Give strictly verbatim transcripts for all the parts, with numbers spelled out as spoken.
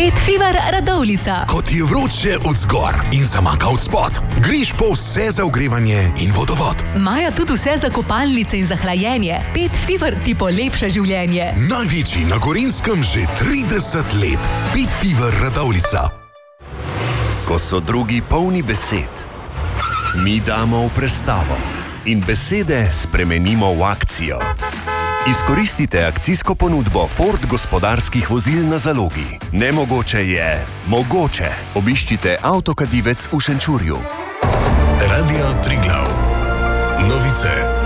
Pet Fever Radovljica. Ko ti je vroče od zgor in zamaka od spod, greš po vse za ogrevanje in vodovod. Imajo tudi vse za kopalnice in za hlajenje. Pet Fever ti polepša življenje. Največji na Gorenjskem že trideset let. Pet Fever Radovljica. Ko so drugi polni besed, mi damo v prestavo in besede spremenimo v akcijo. Izkoristite akcijsko ponudbo Ford gospodarskih vozil na zalogi. Nemogoče je mogoče. Obiščite Avtokadivec v Šenčurju. Radio Triglav. Novice.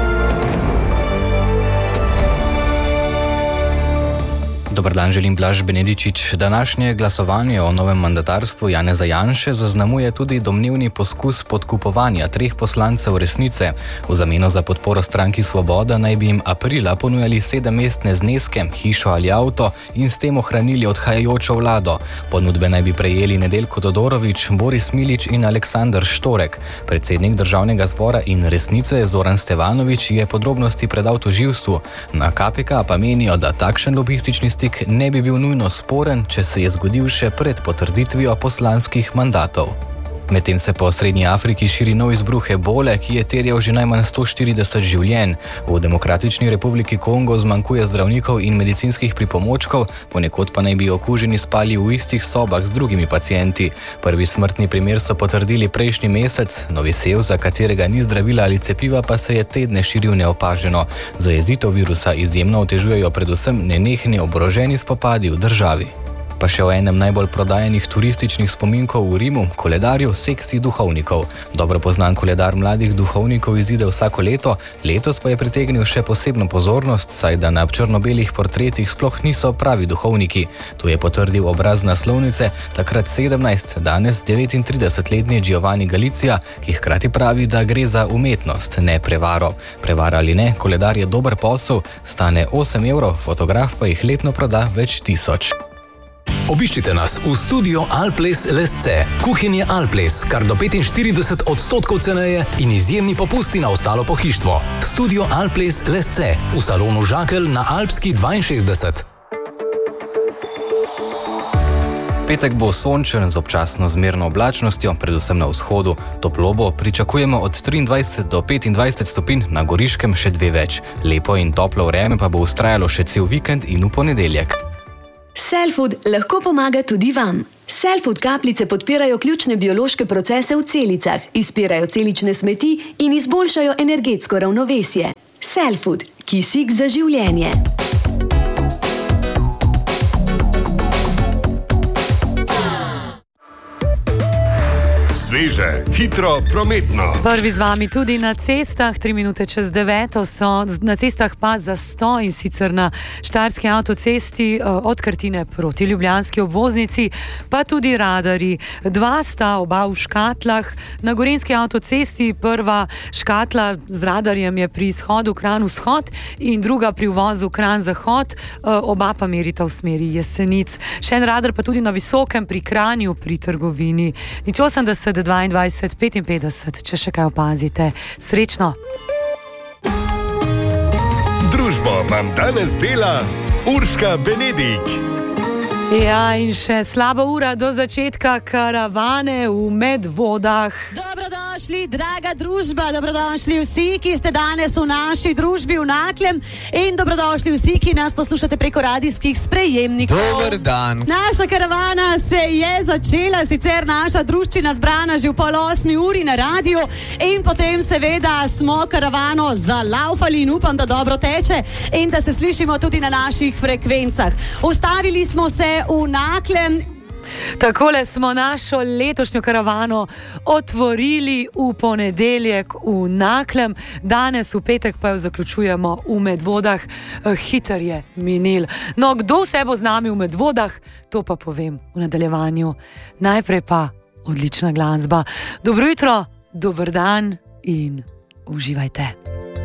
Dobar dan, želim Blaž Benedičič. Današnje glasovanje o novem mandatarstvu Janeza Janše zaznamuje tudi domnevni poskus podkupovanja treh poslancev Resnice. V zameno za podporo stranki Svoboda naj bi jim aprila ponujali sedemmestne zneske, hišo ali avto in s tem ohranili odhajajočo vlado. Ponudbe naj bi prejeli Nedeljko Todorović, Boris Milić in Aleksandar Štorek. Predsednik državnega zbora in Resnice Zoran Stevanović je podrobnosti predal tožilstvu. Na K P K pa menijo, da takšen lobistični stik ne bi bil nujno sporen, če se je zgodil še pred potrditvijo poslanskih mandatov. Medtem se po Srednji Afriki širi nov izbruh ebole, ki je terjal že najmanj sto štirideset življenj. V Demokratični republiki Kongo zmanjkuje zdravnikov in medicinskih pripomočkov, ponekod pa naj bi okuženi spali v istih sobah z drugimi pacienti. Prvi smrtni primer so potrdili prejšnji mesec, novi sev, za katerega ni zdravila ali cepiva, pa se je tedne širil neopaženo. Zajezitev virusa izjemno otežujejo predvsem nenehni oboroženi spopadi v državi. Pa še o enem najbolj prodajanih turističnih spominkov v Rimu, koledarju seksi duhovnikov. Dobro poznan koledar mladih duhovnikov izide vsako leto, letos pa je pritegnil še posebno pozornost, saj da na črno-belih portretih sploh niso pravi duhovniki. To je potrdil obraz naslovnice, takrat sedemnajst, danes devetintridesetletni Giovanni Galizia, ki hkrati pravi, da gre za umetnost, ne prevaro. Prevara ali ne, koledar je dober posel, stane osem evrov, fotograf pa jih letno proda več tisoč. Obiščite nas v studio Alples Lesce. Kuhinje Alples, kar do petinštirideset odstotkov ceneje in izjemni popusti na ostalo pohištvo. Studio Alples Lesce v salonu Žakelj na Alpski dvainšestdeset. Petek bo sončen z občasno zmerno oblačnostjo, predvsem na vzhodu. Toplo bo pričakujemo od triindvajset do petindvajset stopinj, na Goriškem še dve več. Lepo in toplo vreme pa bo vztrajalo še cel vikend in v ponedeljek. Cellfood lahko pomaga tudi vam. Cellfood kapljice podpirajo ključne biološke procese v celicah, izpirajo celične smeti in izboljšajo energetsko ravnovesje. Cellfood, kisik za življenje. Sveže, hitro, prometno. Prvi z vami tudi na cestah, tri minute čez deveto so na cestah pa zastoj, in sicer na Štajerski avtocesti od Krtine proti ljubljanski obvoznici, pa tudi radarji. Dva sta, oba v škatlah. Na Gorenjski avtocesti prva škatla z radarjem je pri izhodu Kranj-Vzhod in druga pri uvozu Kranj-Zahod, oba pa merita v smeri Jesenic. Še en radar pa tudi na Visokem pri Kranju pri trgovini. Nič osemdeset dvaindvajset petinpetdeset, če še kaj opazite. Srečno! Družbo vam danes dela Urška Benedik. Ja, in še slaba ura do začetka karavane v Medvodah. Dobrodošli, draga družba, dobrodošli vsi, ki ste danes v naši družbi v Naklem, in dobrodošli vsi, ki nas poslušate preko radijskih sprejemnikov. Dober dan. Naša karavana se je začela, sicer naša druščina zbrana že v pol osmi uri na radiju, in potem seveda smo karavano zalaufali in upam, da dobro teče in da se slišimo tudi na naših frekvencah. Ustavili smo se v Naklem. Takole smo našo letošnjo karavano otvorili v ponedeljek v Naklem, danes v petek pa jo zaključujemo v Medvodah. Hiter je minil. No, kdo vse bo z nami v Medvodah, to pa povem v nadaljevanju. Najprej pa odlična glasba. Dobro jutro, dober dan in uživajte.